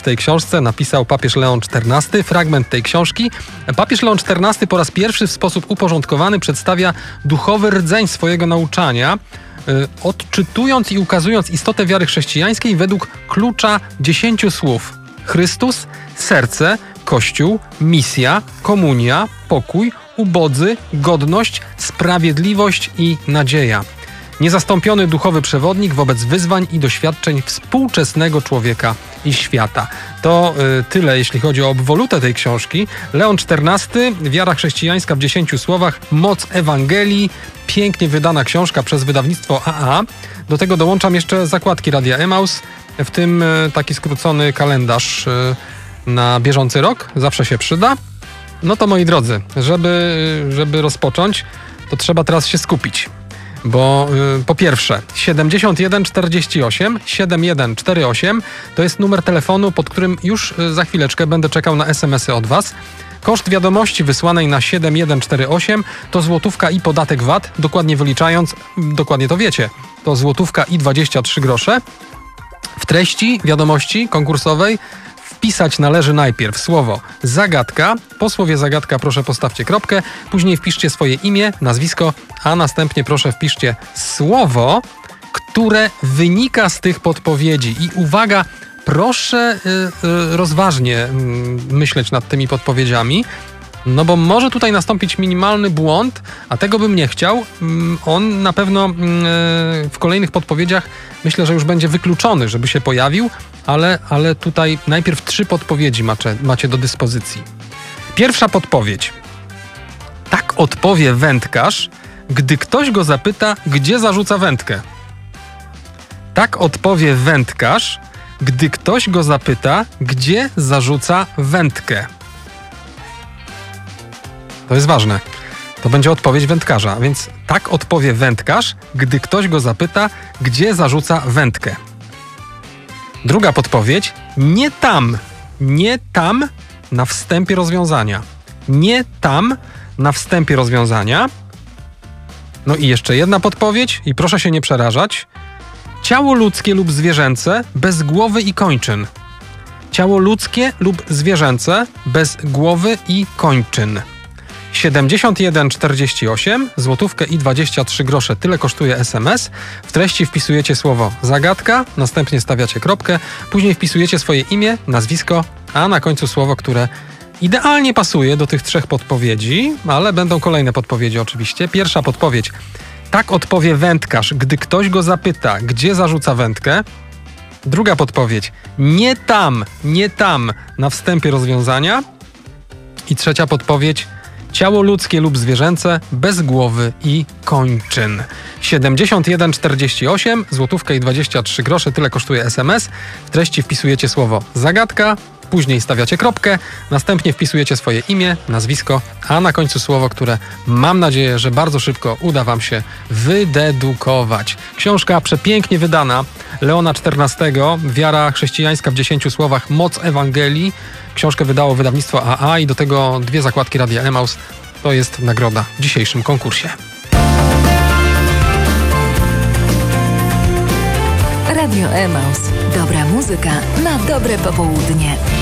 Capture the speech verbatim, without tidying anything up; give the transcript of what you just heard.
w tej książce napisał papież Leon czternasty. Fragment tej książki. Papież Leon czternasty po raz pierwszy w sposób uporządkowany przedstawia duchowy rdzeń swojego nauczania, odczytując i ukazując istotę wiary chrześcijańskiej według klucza dziesięciu słów. Chrystus, serce, Kościół, misja, komunia, pokój, ubodzy, godność, sprawiedliwość i nadzieja. Niezastąpiony duchowy przewodnik wobec wyzwań i doświadczeń współczesnego człowieka i świata. To y, tyle, jeśli chodzi o obwolutę tej książki. Leon czternasty, Wiara chrześcijańska w dziesięciu słowach, Moc Ewangelii. Pięknie wydana książka przez wydawnictwo A A. Do tego dołączam jeszcze zakładki Radia Emaus, w tym y, taki skrócony kalendarz y, na bieżący rok. Zawsze się przyda. No to moi drodzy, żeby, żeby rozpocząć, to trzeba teraz się skupić. Bo y, po pierwsze siedemdziesiąt jeden czterdzieści osiem siedemdziesiąt jeden czterdzieści osiem to jest numer telefonu, pod którym już y, za chwileczkę będę czekał na es em esy od Was. Koszt wiadomości wysłanej na siedem jeden cztery osiem to złotówka i podatek V A T, dokładnie wyliczając, dokładnie to wiecie, to złotówka i dwadzieścia trzy grosze. W treści wiadomości konkursowej wpisać należy najpierw słowo zagadka. Po słowie zagadka proszę postawcie kropkę, później wpiszcie swoje imię, nazwisko, a następnie proszę wpiszcie słowo, które wynika z tych podpowiedzi. I uwaga, proszę yy, yy, rozważnie yy, myśleć nad tymi podpowiedziami, no bo może tutaj nastąpić minimalny błąd, a tego bym nie chciał. On na pewno w kolejnych podpowiedziach myślę, że już będzie wykluczony, żeby się pojawił, ale, ale tutaj najpierw trzy podpowiedzi macie, macie do dyspozycji. Pierwsza podpowiedź. Tak odpowie wędkarz, gdy ktoś go zapyta, gdzie zarzuca wędkę. Tak odpowie wędkarz, gdy ktoś go zapyta, gdzie zarzuca wędkę. To jest ważne. To będzie odpowiedź wędkarza, więc tak odpowie wędkarz, gdy ktoś go zapyta, gdzie zarzuca wędkę. Druga podpowiedź. Nie tam. Nie tam na wstępie rozwiązania. Nie tam na wstępie rozwiązania. No i jeszcze jedna podpowiedź i proszę się nie przerażać. Ciało ludzkie lub zwierzęce bez głowy i kończyn. Ciało ludzkie lub zwierzęce bez głowy i kończyn. siedemdziesiąt jeden czterdzieści osiem, złotówkę i dwadzieścia trzy grosze. Tyle kosztuje es em es. W treści wpisujecie słowo zagadka, następnie stawiacie kropkę, później wpisujecie swoje imię, nazwisko, a na końcu słowo, które idealnie pasuje do tych trzech podpowiedzi, ale będą kolejne podpowiedzi oczywiście. Pierwsza podpowiedź. Tak odpowie wędkarz, gdy ktoś go zapyta, gdzie zarzuca wędkę. Druga podpowiedź. Nie tam, nie tam na wstępie rozwiązania. I trzecia podpowiedź. Ciało ludzkie lub zwierzęce bez głowy i kończyn. siedemdziesiąt jeden czterdzieści osiem, złotówkę i dwadzieścia trzy grosze, tyle kosztuje es em es. W treści wpisujecie słowo zagadka, później stawiacie kropkę, następnie wpisujecie swoje imię, nazwisko, a na końcu słowo, które mam nadzieję, że bardzo szybko uda Wam się wydedukować. Książka przepięknie wydana Leona czternastego, Wiara chrześcijańska w dziesięciu słowach, Moc Ewangelii. Książkę wydało wydawnictwo A A i do tego dwie zakładki Radia Emaus. To jest nagroda w dzisiejszym konkursie. Radio Emaus. Dobra muzyka na dobre popołudnie.